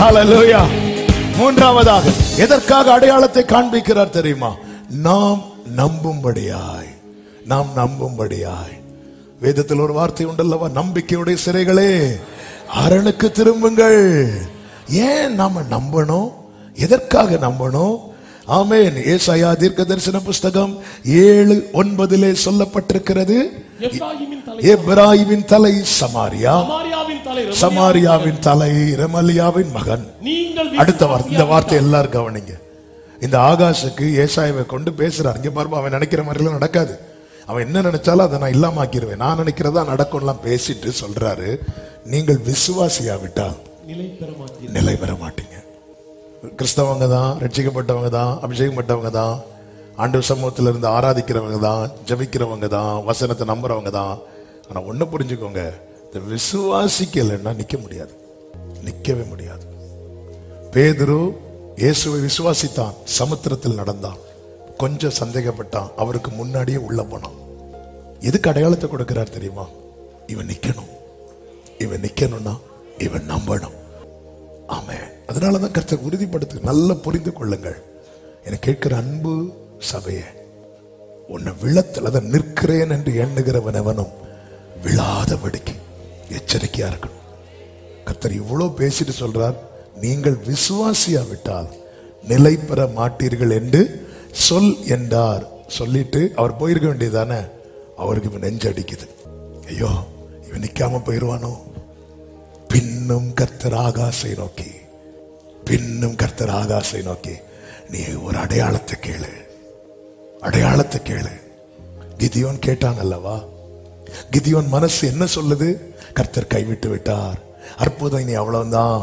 ஹல்லேலூயா. மூன்றாவதாக எதற்காக அடையாளத்தை காண்பிக்கிறார் தெரியுமா? நாம் நம்பும்படியாய். நாம் நம்பும்படியாய். வேதத்தில் ஒரு வார்த்தை உண்டல்லவா, நம்பிக்கையுடைய சிறைகளே அரணுக்கு திரும்புங்கள். ஏன் நாம நம்பணும்? எதற்காக நம்பணும்? ஆமென். ஏசாயா தீர்க்கதரிசன புஸ்தகம் 7:9 சொல்லப்பட்டிருக்கிறது, எப்பிராயீமின் தலை சமாரியா, சமாரியாவின் தலை ரெமலியாவின் மகன். அடுத்த இந்த வார்த்தை எல்லாரும் கவனிங்க. இந்த ஆகாஷுக்கு ஏசாயாவை கொண்டு பேசுறாரு. இங்க பாருங்க, அவன் நினைக்கிற மாதிரிலாம் நடக்காது. அவன் என்ன நினைச்சாலும் அதை நான் இல்லாம ஆக்கிடுவேன், நான் நினைக்கிறதா நடக்கும்லாம் பேசிட்டு சொல்றாரு, நீங்கள் விசுவாசியாவிட்டால் நிலை பெற மாட்டீங்க. கிறிஸ்தவங்க தான், ரட்சிக்கப்பட்டவங்க தான், அபிஷேகப்பட்டவங்க தான், ஆண்டவர் சமூகத்தில் இருந்து ஆராதிக்கிறவங்க தான், ஜபிக்கிறவங்க தான், வசனத்தை நம்புறவங்க தான். ஆனா ஒண்ணு புரிஞ்சுக்கோங்க, இந்த விசுவாசிக்கலைன்னா நிக்க முடியாது, நிக்கவே முடியாது. பேதுரு இயேசுவை விசுவாசித்தான், சமுத்திரத்தில் நடந்தான், கொஞ்சம் சந்தேகப்பட்டான், அவருக்கு முன்னாடியே உள்ள போனான். எதுக்கு அடையாளத்தை கொடுக்கிறார் தெரியுமா? இவன் நிக்கணும், இவன் நிக்கணும்னா இவன் நம்பணும். ஆமென். அதனாலதான் கர்த்தர் உறுதிப்படுத்து. நல்லா புரிந்து கொள்ளுங்கள். எனக்கு கேட்கிற அன்பு சபையே, உன்னை விழத்தில் அதை நிற்கிறேன் என்று எண்ணுகிறவன் எவனும் விழாதபடிக்கு எச்சரிக்கையா இருக்கணும். கர்த்தர் இவ்வளவு பேசிட்டு சொல்றார், நீங்கள் விசுவாசியாவிட்டால் நிலை பெற மாட்டீர்கள் என்று சொல் என்றார். சொல்லிட்டு அவர் போயிருக்க வேண்டியதானே. அவருக்கு இவன் நெஞ்சு அடிக்குது, ஐயோ இவன் நிக்காம போயிருவானோ. பின்னும் கர்த்தர் ஆகாசை நோக்கி, பின்னும் கர்த்தர் ஆகாசை நோக்கி, நீ ஒரு அடையாளத்தை கேளு, அடையாளத்தை கேளு. கிதியோன் கேட்டான் அல்லவா? கிதியோன் மனசு என்ன சொல்லுது? கர்த்தர் கைவிட்டு விட்டார், அற்புதம் இனி அவ்வளவுதான்,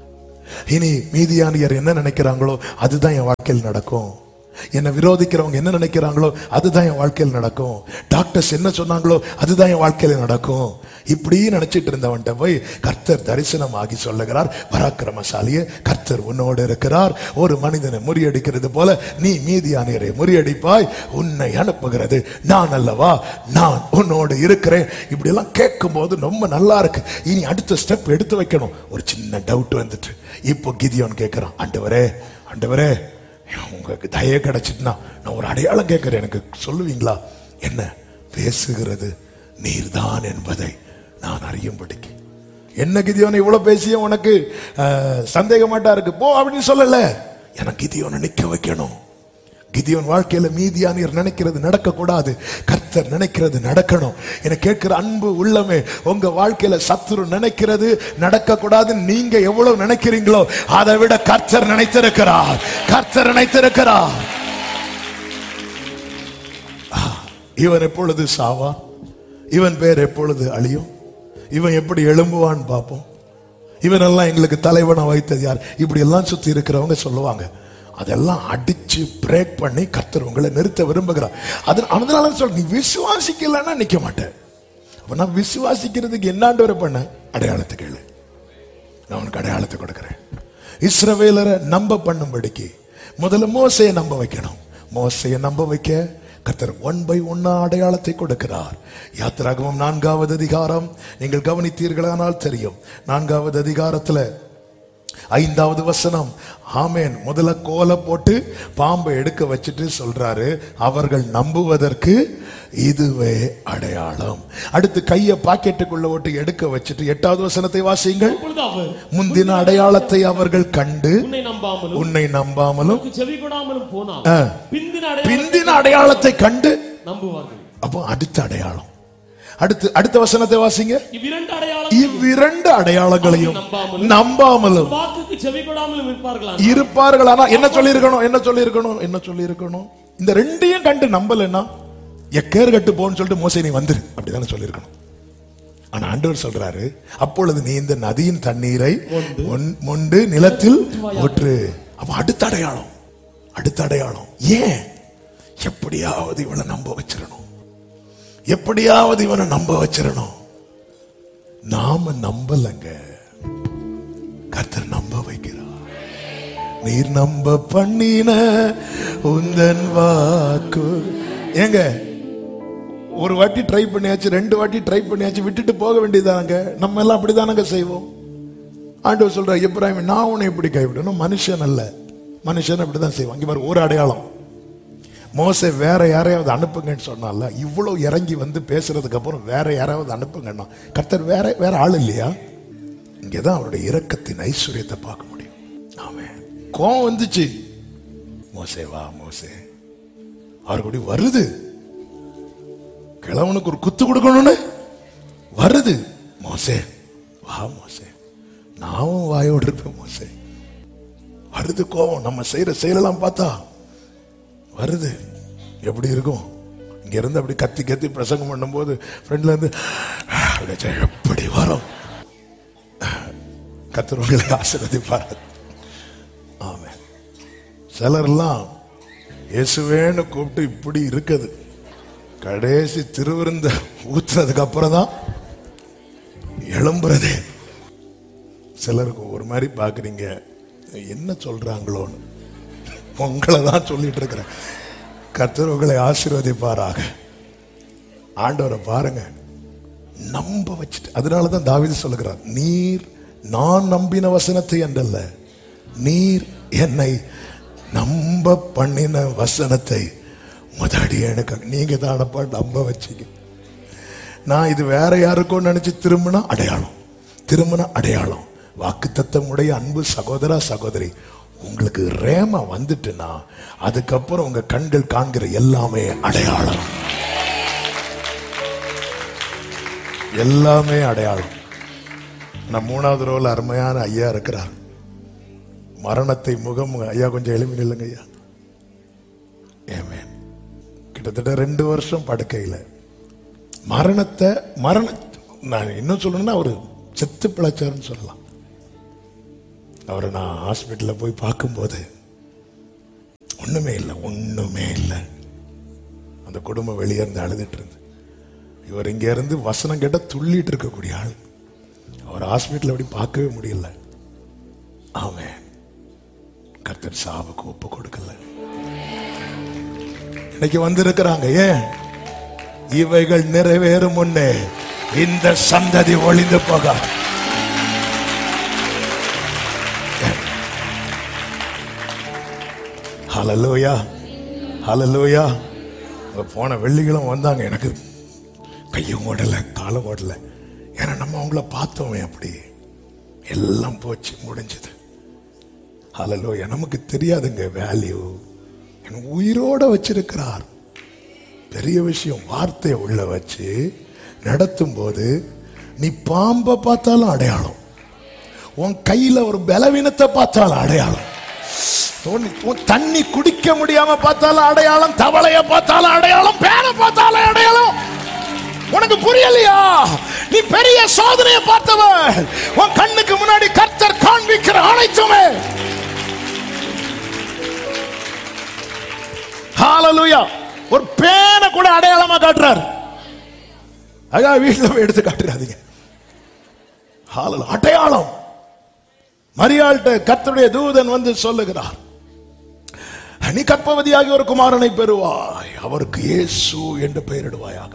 இனி மீதியானியர் என்ன நினைக்கிறாங்களோ அதுதான் என் வாழ்க்கையில் நடக்கும், என்னை விரோதிக்கிறவங்க என்ன நினைக்கிறாங்களோ அதுதான் என் வாழ்க்கையில் நடக்கும், டாக்டர்ஸ் என்ன சொன்னாங்களோ அதுதான் என் வாழ்க்கையில நடக்கும். இப்படி நினைச்சிட்டு இருந்தவன்ட்ட போய் கர்த்தர் தரிசனமாகி சொல்லுகிறார், பராக்கிரமசாலியே கர்த்தர் உன்னோடு இருக்கிறார், ஒரு மனிதனை முறியடிக்கிறது போல நீ மீதியானியரை முறியடிப்பாய், உன்னை அனுப்புகிறது நான் அல்லவா, நான் உன்னோடு இருக்கிறேன். இப்படி எல்லாம் கேட்கும் போது ரொம்ப நல்லா இருக்கு. இனி அடுத்த ஸ்டெப் எடுத்து வைக்கணும். ஒரு சின்ன டவுட் வந்துட்டு, இப்போ கிதியோன் கேட்கிறான், ஆண்டவரே ஆண்டவரே உங்களுக்கு தய கிடைச்சிட்டுனா நான் ஒரு அடையாளம் கேட்கிறேன், எனக்கு சொல்லுவீங்களா? என்ன? பேசுகிறது நீர்தான் என்பதை நான் அறியும்படிக்கு. என்ன கிதியோனை இவ்வளவு பேசிய உனக்கு சந்தேகமாட்டா இருக்கு, போ அப்படின்னு சொல்லல. எனக்கு கிதியோனை நிக்க வைக்கணும். கிதியோன் வாழ்க்கையில மீதியானியர் நினைக்கிறது நடக்க கூடாது, கர்த்தர் நினைக்கிறது நடக்கணும். என கேட்கிற அன்பு உள்ளமே, உங்க வாழ்க்கையில சத்துரு நினைக்கிறது நடக்க கூடாது, நீங்க எவ்வளவு நினைக்கிறீங்களோ அதை விட கர்த்தர் நினைத்திருக்கிறார், கர்த்தர் நினைத்திருக்கிறார். இவன் எப்பொழுது சாவான், இவன் பேர் எப்பொழுது அழியும், இவன் எப்படி எழும்புவான்னு பார்ப்போம், இவனெல்லாம் எங்களுக்கு தலைவனை வைத்தது யார், இப்படி எல்லாம் சுத்தி இருக்கிறவங்க சொல்லுவாங்க. அதெல்லாம் அடிச்சு பிரேக் பண்ணி கர்த்தர் உங்களை நிறுத்த விரும்புகிறார். அதனால சொல்ல, நீ விசுவாசிக்கலன்னா நிக்க மாட்டேன். அப்ப நான் விசுவாசிக்கிறதுக்கு என்னாண்டு பண்ண அடையாளத்தை கேளு, நான் உனக்கு அடையாளத்தை கொடுக்கிறேன். இஸ்ரவேலரை நம்ப பண்ணும்படிக்கு முதல்ல மோசையை நம்ப வைக்கணும். மோசையை நம்ப வைக்க கர்த்தர் 1 by 1 அடையாளத்தை கொடுக்கிறார். யாத்திராகமம் 4வது அதிகாரம் நீங்கள் கவனித்தீர்களானால் தெரியும். 4வது அதிகாரத்துல 5வது வசனம். ஆமென். முதல்ல கோலை போட்டு பாம்பை எடுக்க வச்சுட்டு சொல்றாரு, அவர்கள் நம்புவதற்கு இதுவே அடையாளம். அடுத்து கையை பாக்கெட்டுக்குள்ள ஓட்டு எடுக்க வச்சுட்டு 8வது வசனத்தை வாசியுங்கள். முந்தின அடையாளத்தை அவர்கள் கண்டு உன்னை நம்பாமலும் பிந்தின அடையாளத்தை கண்டு நம்புவார்கள். அப்போ அடுத்த அடையாளம், அடுத்த வசனத்தை வாசிங்க. இவ்விரண்டு அடையாளங்களையும் நம்பாமலும் இருப்பார்களா? என்ன சொல்லி இருக்கணும்? இந்த ரெண்டையும் கண்டு நம்பலன்னா எக்கேர் கட்டு போன்னு சொல்லிட்டு மோசே நீ வந்துரு அப்படிதானே சொல்லி இருக்கணும். ஆனா ஆண்டவர் சொல்றாரு, அப்பொழுது நீ இந்த நதியின் தண்ணீரை மொண்டு நிலத்தில் ஊற்று. அப்ப அடுத்த அடையாளம். ஏன்? எப்படியாவது இவனை நம்ப வச்சிடணும், நாம நம்பலங்க, கர்த்தர் நம்ப வைக்கிறார். நீர் நம்ப பண்ணின உந்தன் வாக்கு. ஏங்க, ஒரு வாட்டி ட்ரை பண்ணியாச்சு, 2 வாட்டி ட்ரை பண்ணியாச்சு, விட்டுட்டு போக வேண்டியதானங்க. நம்ம எல்லாம் அப்படிதானங்க செய்வோம். ஆண்டவர் சொல்ற, இப்ராஹிம் நான் உன்னை எப்படி கைவிடணும்? மனுஷன் அல்ல, மனுஷன் அப்படிதான் செய்வான். இங்க பாரு ஒரு அடையாளம். மோசே வேற யாரையாவது அனுப்புங்கன்னு சொன்னால, இவ்வளவு இறங்கி வந்து பேசுறதுக்கு அப்புறம் வேற யாராவது அனுப்புங்கன்னா கர்த்தர் வேற ஆள் இல்லையா? இங்கதான் அவருடைய இரக்கத்தின் ஐஸ்வர்யத்தை பார்க்க முடியும். ஆமென். கோவம் வந்துச்சு, மோசே வா மோசே, அவர் கூட வருது, கிழவனுக்கு ஒரு குத்து கொடுக்கணும்னு வருது. மோசே வா மோசே, நானும் வாயோடு இருப்பேன் மோசே. வருது கோவம், நம்ம செய்யற செயலெல்லாம் பார்த்தா வருது. எப்படி இருக்கும்? இங்க இருந்து அப்படி கத்தி கத்தி பிரசங்கம் பண்ணும் போது ஃப்ரெண்ட்ல இருந்து எப்படி வரும்? கர்த்தர் உங்களை ஆசீர்வதிப்பார். ஆமென். சிலர்லாம் இயேசுவேன்னு கூப்பிட்டு இப்படி இருக்குது, கடைசி திருவிருந்த ஊத்துறதுக்கு அப்புறம் தான் எழும்புறதே. சிலருக்கு ஒரு மாதிரி பாக்குறீங்க, என்ன சொல்றாங்களோன்னு. உங்களை தான் சொல்லிட்டு இருக்கிறேன். கர்த்தர் உங்களை ஆசீர்வதிப்பாராக. ஆண்டவரை பாருங்க, நம்ப வச்சுட்டு. அதனாலதான் தாவீது சொல்லுகிறார், நீர் நான் நம்பின வசனத்தை என்றல்ல, நீர் என்னை நம்ப பண்ணின வசனத்தை முதடியனுக்கு நீங்க தானப்பா நம்ப வச்சீங்க. நான் இது வேற யாருக்கும் நினைச்சு திரும்பினா அடையாளம், திரும்பினா அடையாளம். வாக்குத்தத்தம் உடைய அன்பு சகோதரா சகோதரி, உங்களுக்கு ரேமா வந்துட்டுனா அதுக்கப்புறம் உங்க கண்கள் காண்கிற எல்லாமே அடையாளம், எல்லாமே அடையாளம். நான் 3வது ரோல அருமையான ஐயா இருக்கிறார், மரணத்தை முகம். ஐயா கொஞ்சம் எளிமையில் இல்லைங்க ஐயா. ஆமென். கிட்டத்தட்ட 2 வருஷம் படுக்கையில் மரண நான் இன்னும் சொல்லணும்னா அவரு செத்து பிழைச்சாருன்னு சொல்லலாம். அவரை நான் ஹாஸ்பிட்டலில் போய் பார்க்கும்போது ஒண்ணுமே இல்லை, ஒண்ணுமே இல்லை. அந்த குடும்பம் வெளியே இருந்து அழுதுட்டு இருந்து, இவர் இங்க இருந்து வசனம் கேட்ட துள்ளிட்டு இருக்கக்கூடிய ஆள். அவர் ஹாஸ்பிட்டல் அப்படி பார்க்கவே முடியல. ஆமென். கர்த்தர் சாவுக்கு ஒப்பு கொடுக்கல. இன்னைக்கு வந்திருக்கிறாங்க. ஏன்? இவைகள் நிறைவேறும் முன்னே இந்த சந்ததி ஒளிந்து போக. ஹல்லேலூயா, ஹல்லேலூயா. போன வெள்ளிக்கிழமை வந்தாங்க, எனக்கு கையும் ஓடல காலம் ஓடல. ஏன்னா நம்ம அவங்கள பார்த்தோமே, அப்படி எல்லாம் போச்சு, முடிஞ்சது. ஹல்லேலூயா. நமக்கு தெரியாதுங்க வேல்யூ. உயிரோட வச்சிருக்கிறார், பெரிய விஷயம். வார்த்தையை உள்ள வச்சு நடத்தும் போது நீ பாம்பை பார்த்தாலும் அடையாளம், உன் கையில ஒரு பலவீனத்தை பார்த்தாலும் அடையாளம், தண்ணி குடிக்க முடியாம பார்த்தாலும் அடையாளம், தவளைய பார்த்தாலும் அடையாளம், பேனை பார்த்தாலும் அடையாளம். உனக்கு புரியலையா? நீ பெரிய சோதனையை பார்த்தவன். உன் கண்ணுக்கு முன்னாடி கர்த்தர் காண்பிக்கிற அனைத்துமே. ஹல்லேலூயா. ஒரு பேனை கூட அடையாளமா காட்டுறார். அழகா வீட்டுல போய் எடுத்து காட்டுறாதீங்க. அடையாளம். மரியாள்கிட்ட கர்த்தருடைய தூதன் வந்து சொல்லுகிறார், நீ கர்ப்பவதியாகி ஒரு குமாரனை பெறுவாய், அவருக்கு இயேசு என்று பெயரிடுவாயாக.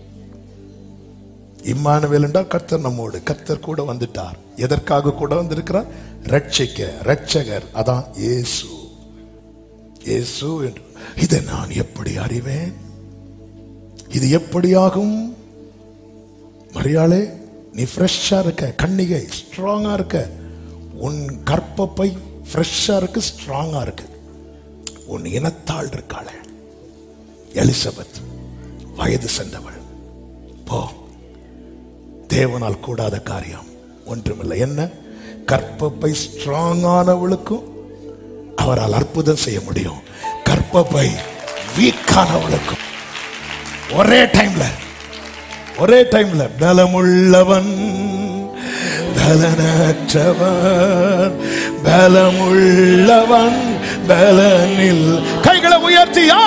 இம்மானுவேல் என்றால் கர்த்தர் நம்மோடு. கர்த்தர் கூட வந்துட்டார். எதற்காக கூட வந்திருக்கிறார்? ரட்சிக்க, ரட்சகர். அதான் இயேசு, இயேசு என்று. இதை நான் எப்படி அறிவேன்? இது எப்படியாகும்? மரியாளே, நீ ஃப்ரெஷ்ஷா இருக்க, கன்னிகை ஸ்ட்ராங்கா இருக்க, உன் கர்ப்பப்பை ஃப்ரெஷ்ஷா இருக்கு, ஸ்ட்ராங்கா இருக்கு. உன் இனத்தாள் இருக்காளே எலிசபெத், வயது சென்றவள். போ, தேவனால் கூடாத காரியம் ஒன்றுமில்லை. என்ன? கர்ப்பப்பை ஸ்ட்ராங்கானவளுக்கும் அவரால் அற்புதம் செய்ய முடியும். கர்ப்பப்பை வீக்கானவளுக்கும் ஒரே டைம்ல பலமுள்ளவன் பலனற்றவன், பலமுள்ளவன் பலனில். கைகளை உயர்த்தி